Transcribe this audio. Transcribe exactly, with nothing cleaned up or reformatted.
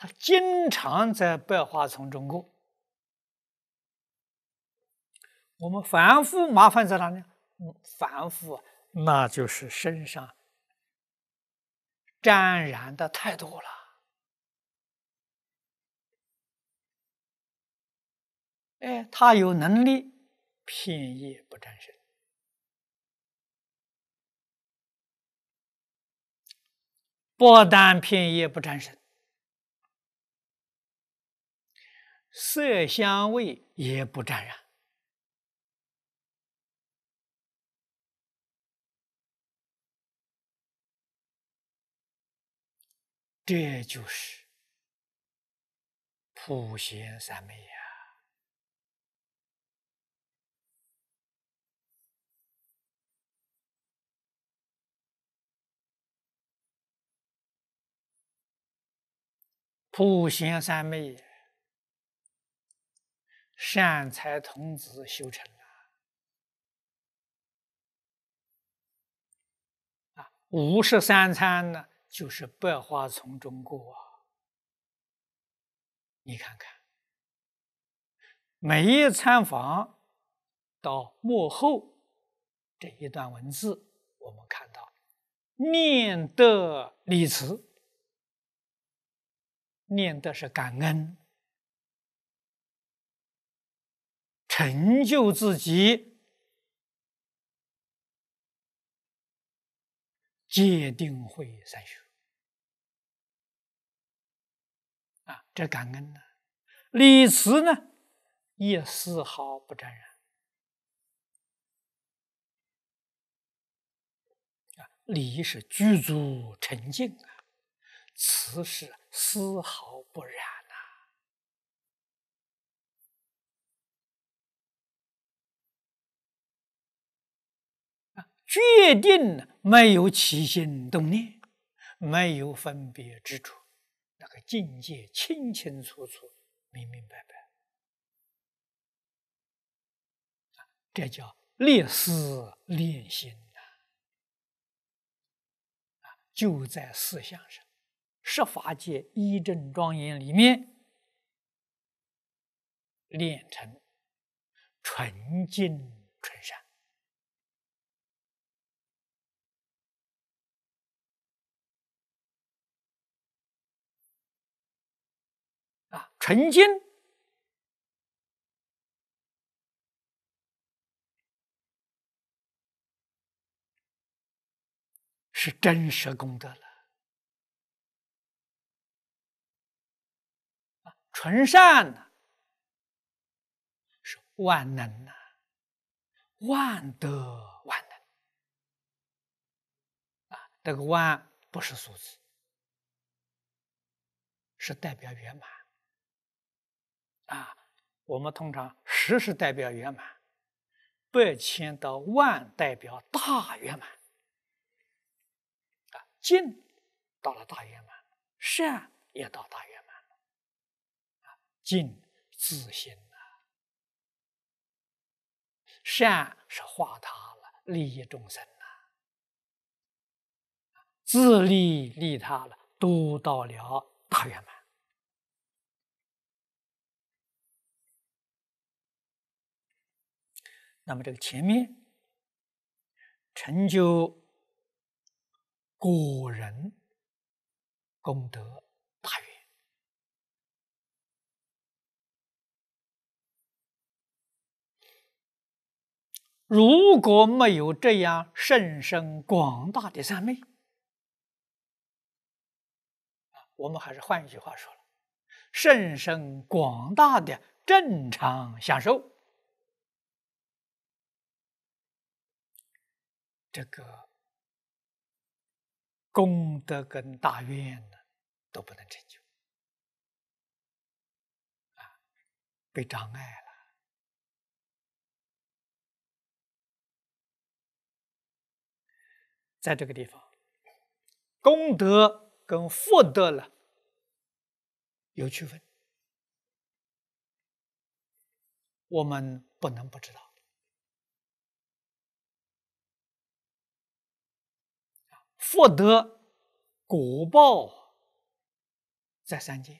他经常在百花丛中过。我们凡夫麻烦在哪里？凡夫那就是身上沾染的太多了。哎，他有能力片叶不沾身。不但片叶不沾身，色香味也不沾染。这就是普贤三昧呀！普贤三昧，善财童子修成了啊！五十三参呢，就是百花丛中过啊！你看看，每一参访到末后这一段文字，我们看到念得礼慈，念的是感恩，成就自己戒定慧三学啊！这感恩呢，礼慈呢，也丝毫不沾染啊。礼是具足沉静啊，慈是丝毫不染呐、啊。决定没有起心动念，没有分别执着，那个境界清清楚楚、明明白白，啊、这叫立思练心呐、啊！就在思想上，十法界一正庄严里面练成纯净纯善。啊，纯净是真实功德了。啊，纯善呢是万能呐、啊，万德万能。啊，这个万不是数字，是代表圆满。啊，我们通常十是代表圆满，百千到万代表大圆满。啊，净到了大圆满，善也到大圆满了。啊，净自心呐、啊，善是化他了，利益众生呐、啊，自利利他了，都到了大圆满。那么这个前面成就果人功德大愿，如果没有这样甚深广大的三昧，我们还是换一句话说了，甚深广大的正常享受，这个功德跟大愿呢都不能成就，啊，被障碍了。在这个地方，功德跟福德了有区分，我们不能不知道。福德果报在三界，